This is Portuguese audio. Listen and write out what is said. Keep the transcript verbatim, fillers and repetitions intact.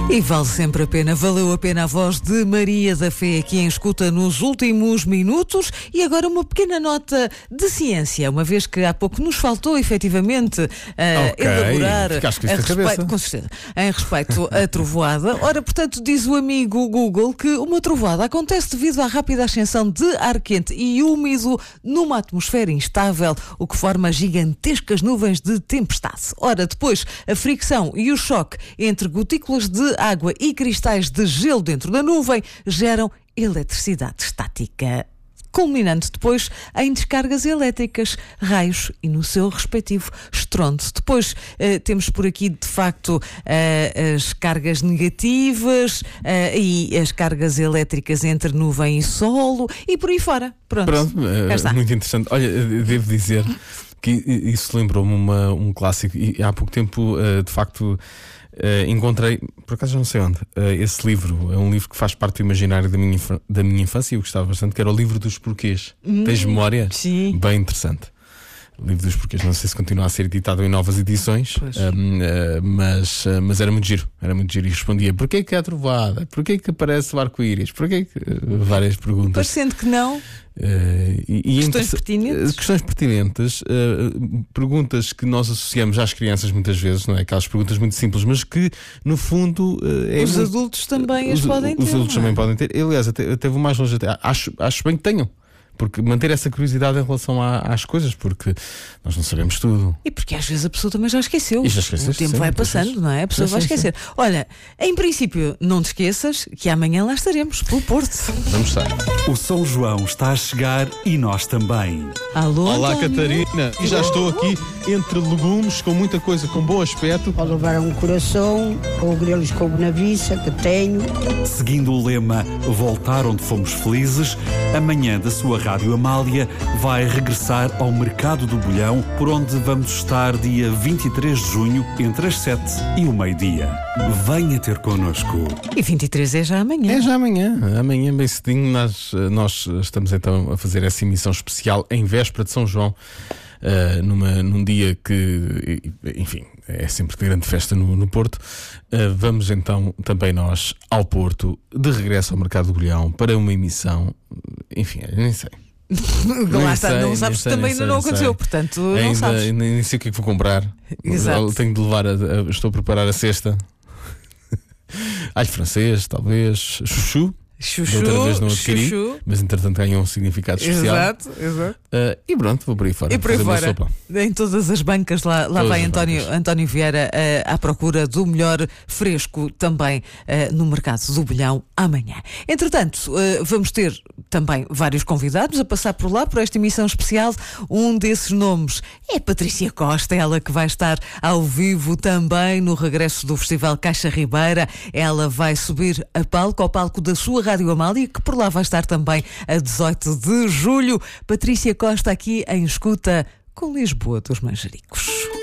E vale sempre a pena, valeu a pena a voz de Maria da Fé aqui em escuta nos últimos minutos. E agora uma pequena nota de ciência, uma vez que há pouco nos faltou efetivamente uh, okay. elaborar a respeito, com certeza, em respeito à trovoada. Ora, portanto, diz o amigo Google que uma trovoada acontece devido à rápida ascensão de ar quente e úmido numa atmosfera instável, o que forma gigantescas nuvens de tempestade. Ora, depois a fricção e o choque entre gotículas de água e cristais de gelo dentro da nuvem geram eletricidade estática, culminando depois em descargas elétricas, raios e no seu respectivo estrondo. Depois eh, temos por aqui, de facto, eh, as cargas negativas eh, e as cargas elétricas entre nuvem e solo e por aí fora. Pronto, Pronto é, muito interessante. Olha, devo dizer que isso lembrou-me uma, um clássico e há pouco tempo, de facto, Uh, encontrei, por acaso não sei onde, uh, esse livro. É um livro que faz parte do imaginário da minha, inf- da minha infância e eu gostava bastante, que era o livro dos porquês. Hum, Tens memória? Sim. Bem interessante. O livro dos porquês, não sei se continua a ser editado em novas edições, um, uh, mas, uh, mas era muito giro. Era muito giro e respondia: porquê que há trovada? Porquê que aparece o arco-íris? Porquê que... Uh, várias perguntas. Parecendo que não. Uh, e, e questões inter... pertinentes, questões pertinentes uh, perguntas que nós associamos às crianças muitas vezes, não é? Aquelas perguntas muito simples, mas que no fundo uh, é os muito... adultos também as os, podem ter. Os adultos também podem ter. Aliás, até, até vou mais longe, até, acho, acho bem que tenham. Porque manter essa curiosidade em relação à, às coisas, porque nós não sabemos tudo. E porque às vezes a pessoa também já esqueceu. E já esqueceste, o tempo sim, vai passando, não é? A pessoa sim, vai esquecer. Sim. Olha, em princípio, não te esqueças que amanhã lá estaremos, pelo Porto. Vamos estar. O São João está a chegar e nós também. Alô, Olá, António. Catarina. E já estou aqui entre legumes, com muita coisa, com bom aspecto. Pode levar um coração, ou grelos com bonaviça, que tenho. Seguindo o lema Voltar onde fomos felizes, amanhã da sua Rádio Amália vai regressar ao Mercado do Bolhão, por onde vamos estar dia vinte e três de junho, entre as sete e o meio-dia. Venha ter connosco. E vinte e três é já amanhã. É já amanhã. Amanhã, bem cedinho, nós, nós estamos então a fazer essa emissão especial em véspera de São João. Uh, numa, num dia que, enfim, é sempre de grande festa no, no Porto. Uh, vamos então também nós ao Porto, de regresso ao Mercado do Bolhão, para uma emissão, enfim, nem sei. Lá está, não sabes que também ainda não aconteceu, portanto não ainda, sabes. Ainda nem sei o que é que vou comprar. Exato. Tenho de levar, a, a, estou a preparar a cesta. Alho francês, talvez, chuchu. Chuchu, outra vez não adquiri, chuchu. mas entretanto ganhou um significado especial. Exato, exato. Uh, e pronto, vou por aí fora. E por aí fora, sopa. em todas as bancas, lá, lá Todas vai as António, bancas. António Vieira uh, à procura do melhor fresco também uh, no Mercado do Bolhão amanhã. Entretanto, uh, vamos ter também vários convidados a passar por lá, por esta emissão especial. Um desses nomes é Patrícia Costa, ela que vai estar ao vivo também no regresso do Festival Caixa Ribeira. Ela vai subir a palco, ao palco da sua Rádio Amália, que por lá vai estar também a dezoito de julho. Patrícia Costa aqui em escuta com Lisboa dos Manjericos.